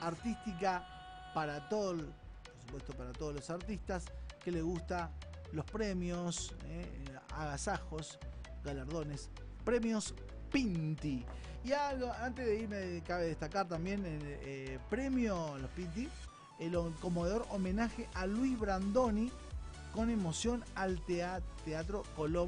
artística para todo, por supuesto para todos los artistas que les gusta los premios, agasajos, galardones, premios Pinti. Y algo, antes de irme, cabe destacar también el premio, los Pinti, el conmovedor homenaje a Luis Brandoni con emoción al Teatro Colón